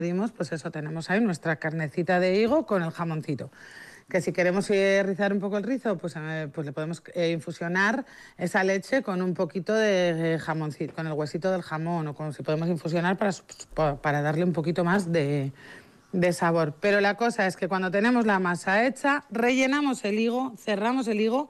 pues eso, tenemos ahí nuestra carnecita de higo con el jamoncito. Que si queremos rizar un poco el rizo, pues le podemos infusionar esa leche con un poquito de jamoncito, con el huesito del jamón, o con, si podemos infusionar para darle un poquito más de sabor. Pero la cosa es que cuando tenemos la masa hecha, rellenamos el higo, cerramos el higo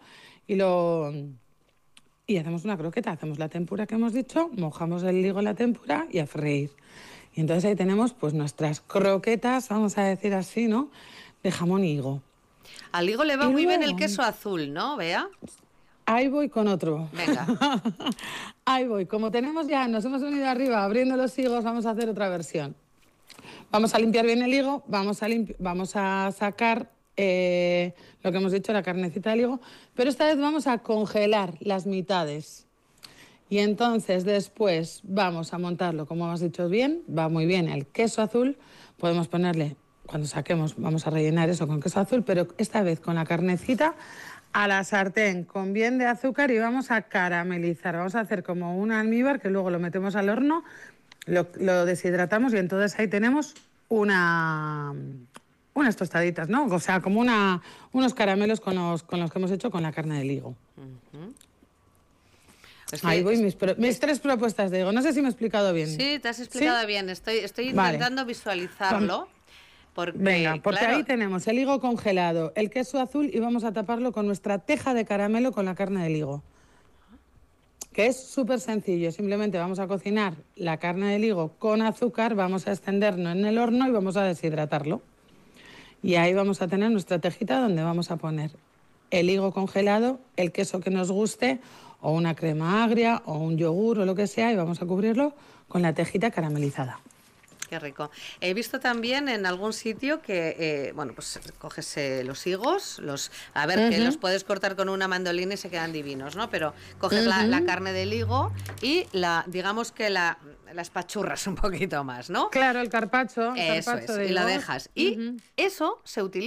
y hacemos una croqueta. Hacemos la tempura que hemos dicho, mojamos el higo en la tempura y a freír. Y entonces ahí tenemos pues nuestras croquetas, vamos a decir así, ¿no?, de jamón y higo. Al higo le va muy bien el queso azul, ¿no, Bea? Ahí voy con otro. Venga. Ahí voy. Como tenemos ya, nos hemos venido arriba abriendo los higos, vamos a hacer otra versión. Vamos a limpiar bien el higo, vamos a sacar lo que hemos dicho, la carnecita del higo, pero esta vez vamos a congelar las mitades. Y entonces después vamos a montarlo, como hemos dicho bien, va muy bien el queso azul, podemos ponerle, cuando saquemos, vamos a rellenar eso con queso azul, pero esta vez con la carnecita a la sartén con bien de azúcar y vamos a caramelizar. Vamos a hacer como un almíbar que luego lo metemos al horno, lo deshidratamos y entonces ahí tenemos unas tostaditas, ¿no? O sea, como unos caramelos con los que hemos hecho con la carne del higo. Ahí voy mis 3 propuestas de higo. No sé si me he explicado bien. Sí, te has explicado bien. Estoy intentando visualizarlo. Porque claro, ahí tenemos el higo congelado, el queso azul y vamos a taparlo con nuestra teja de caramelo con la carne del higo. Que es súper sencillo, simplemente vamos a cocinar la carne del higo con azúcar, vamos a extenderlo en el horno y vamos a deshidratarlo. Y ahí vamos a tener nuestra tejita donde vamos a poner el higo congelado, el queso que nos guste, o una crema agria, o un yogur, o lo que sea, y vamos a cubrirlo con la tejita caramelizada. Qué rico. He visto también en algún sitio que, bueno, pues coges los higos, que los puedes cortar con una mandolina y se quedan divinos, ¿no? Pero coges la carne del higo y digamos que las pachurras un poquito más, ¿no? Claro, el carpaccio. Eso es, y la dejas. Y eso se utiliza